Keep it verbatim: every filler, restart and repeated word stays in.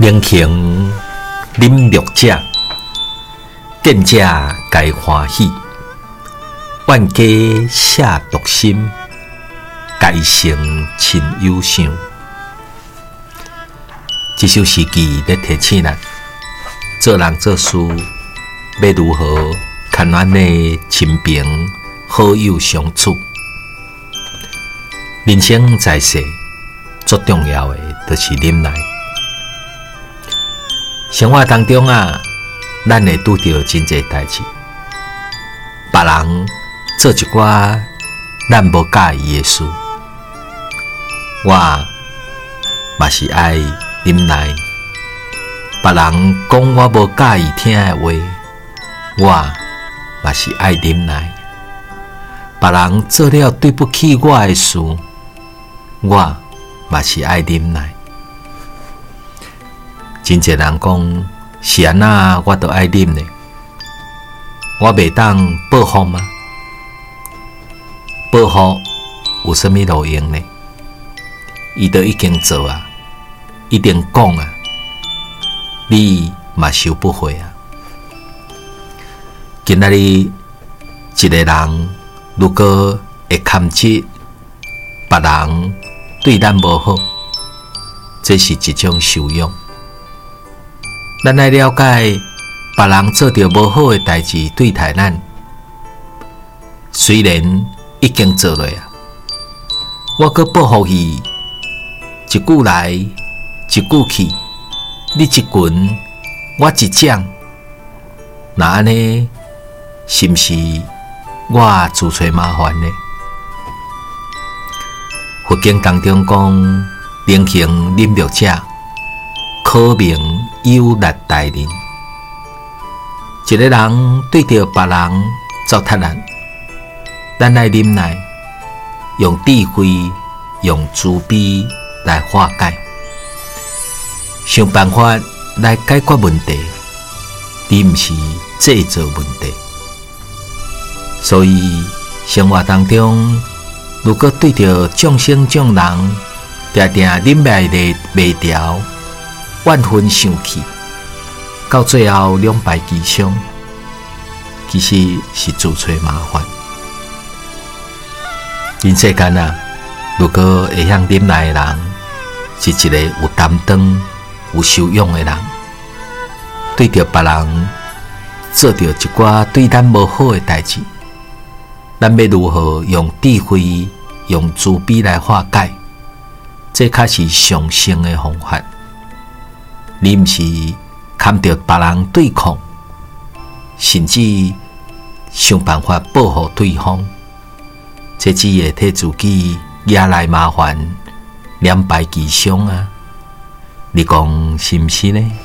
明情饮绿者，见者该欢喜。万家下独心，该成亲友想。这首诗句咧提醒咱，做人做事要如何跟咱的亲朋好友相处。人生在世，最重要的就是忍耐。生活当中啊，咱会拄到真侪代志，别人做一寡咱无介意的事，我嘛是爱忍耐。别人讲我无介意听的话，我嘛是爱忍耐。别人做了对不起我的事，我嘛是爱忍耐。真侪人讲是安那，我都爱忍呢。我袂当报复吗？报复有啥物路用呢？伊都已经做啊，已经讲啊，你嘛收不回啊。今仔日一个人如果会牵制别人对咱无好，这是一种修养。咱来了解别人做着无好的代志对待咱，虽然已经做了啊，我搁报复伊，一句来一句去，你一拳我一掌，那安尼是毋是我自找麻烦呢？佛经当中讲，明行忍辱者，可名有力大人。一个人对着别人糟蹋咱，咱来忍耐，用智慧、用慈悲来化解，想办法来解决问题，而毋是制造问题。所以生活当中，如果对着众生众人，定定忍耐的袂调，怨愤生气，到最后两败俱伤，其实是自找麻烦。人世间啊，如果会晓忍耐的人，是一个有担当、有修养的人。对着别人做着一寡对咱无好的代志，咱要如何用智慧、用慈悲来化解？这才是上乘的方法。你毋是看着别人对抗，甚至想办法报复对方，这只会替自己惹来麻烦，两败俱伤啊！你讲是毋是呢？